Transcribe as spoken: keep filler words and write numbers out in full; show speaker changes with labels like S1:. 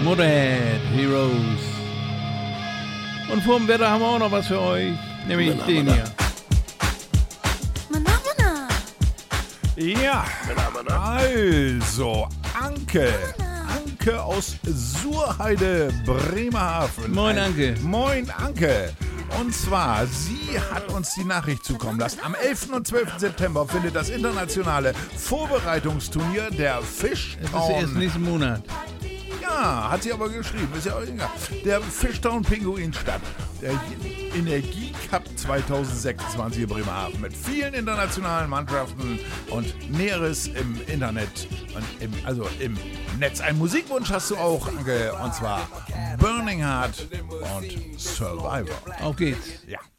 S1: Motorhead, Heroes. Und vorm Wetter haben wir auch noch was für euch, nämlich
S2: Mana,
S1: den
S2: mana.
S1: hier.
S3: Mana, mana.
S2: Ja, also Anke. Anke aus Surheide, Bremerhaven.
S1: Moin,
S2: Ein-
S1: Anke.
S2: Moin, Anke. Und zwar, sie hat uns die Nachricht zukommen lassen. Am elften und zwölften September findet das internationale Vorbereitungsturnier der
S1: Das ist erst
S2: Fishtown.
S1: nächsten Monat.
S2: Ja, hat sie aber geschrieben, ist ja auch egal. Der Fishtown Pinguin statt. Der Energiecup zwanzig sechsundzwanzig in Bremerhaven mit vielen internationalen Mannschaften und Näheres im Internet und im, also im Netz. Einen Musikwunsch hast du auch, Anke, und zwar Burning Heart und Survivor.
S1: Auf geht's.
S2: Ja.